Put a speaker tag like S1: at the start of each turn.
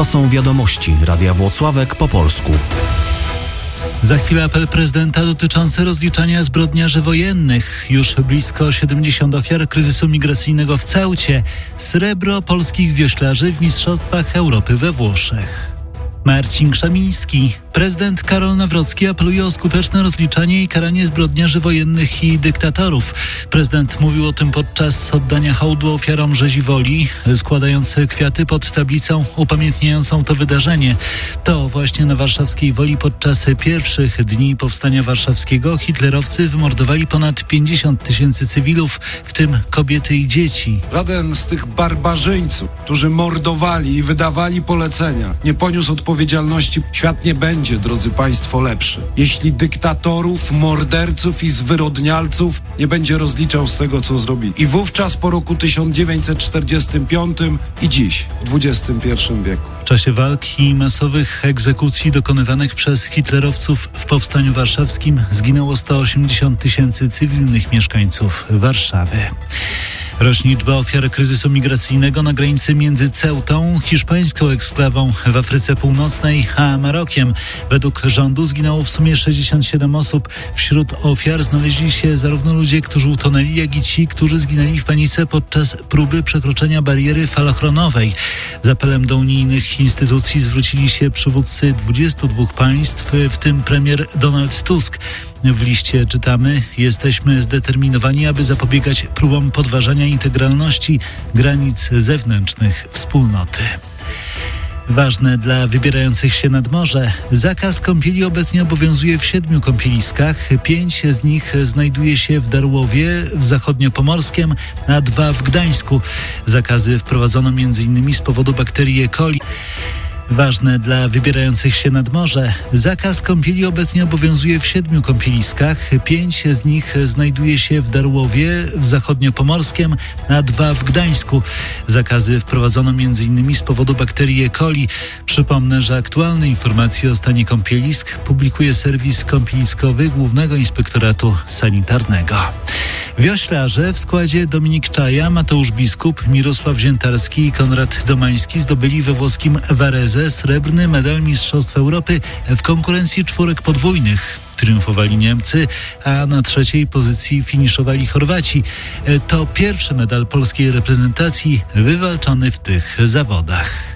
S1: To są wiadomości Radia Włocławek po polsku.
S2: Za chwilę apel prezydenta dotyczący rozliczania zbrodniarzy wojennych. Już blisko 70 ofiar kryzysu migracyjnego w Ceucie. Srebro polskich wioślarzy w Mistrzostwach Europy we Włoszech. Marcin Krzemiński. Prezydent Karol Nawrocki apeluje o skuteczne rozliczanie i karanie zbrodniarzy wojennych i dyktatorów. Prezydent mówił o tym podczas oddania hołdu ofiarom rzezi Woli, składając kwiaty pod tablicą upamiętniającą to wydarzenie. To właśnie na warszawskiej Woli podczas pierwszych dni powstania warszawskiego hitlerowcy wymordowali ponad 50 000 cywilów, w tym kobiety i dzieci.
S3: Żaden z tych barbarzyńców, którzy mordowali i wydawali polecenia, nie poniósł odpowiedzialności. Świat nie będzie, drodzy państwo, lepszy, jeśli dyktatorów, morderców i zwyrodnialców nie będzie rozliczał z tego, co zrobili. I wówczas po roku 1945 i dziś, w XXI wieku.
S2: W czasie walk i masowych egzekucji dokonywanych przez hitlerowców w Powstaniu Warszawskim zginęło 180 000 cywilnych mieszkańców Warszawy. Rośnie liczba ofiar kryzysu migracyjnego na granicy między Ceutą, hiszpańską eksklawą w Afryce Północnej, a Marokiem. Według rządu zginęło w sumie 67 osób. Wśród ofiar znaleźli się zarówno ludzie, którzy utonęli, jak i ci, którzy zginęli w panice podczas próby przekroczenia bariery falochronowej. Z apelem do unijnych instytucji zwrócili się przywódcy 22 państw, w tym premier Donald Tusk. W liście czytamy: jesteśmy zdeterminowani, aby zapobiegać próbom podważania integralności granic zewnętrznych wspólnoty. Ważne dla wybierających się nad morze. Zakaz kąpieli obecnie obowiązuje w 7 kąpieliskach. 5 z nich znajduje się w Darłowie, w Zachodniopomorskiem, a 2 w Gdańsku. Zakazy wprowadzono m.in. z powodu bakterii E. coli. Ważne dla wybierających się nad morze. Zakaz kąpieli obecnie obowiązuje w 7 kąpieliskach. 5 z nich znajduje się w Darłowie, w Zachodniopomorskiem, a 2 w Gdańsku. Zakazy wprowadzono m.in. z powodu bakterii E. coli. Przypomnę, że aktualne informacje o stanie kąpielisk publikuje serwis kąpieliskowy Głównego Inspektoratu Sanitarnego. Wioślarze w składzie Dominik Czaja, Mateusz Biskup, Mirosław Ziętarski i Konrad Domański zdobyli we włoskim Varese srebrny medal Mistrzostw Europy w konkurencji czwórek podwójnych. Triumfowali Niemcy, a na 3. pozycji finiszowali Chorwaci. To pierwszy medal polskiej reprezentacji wywalczony w tych zawodach.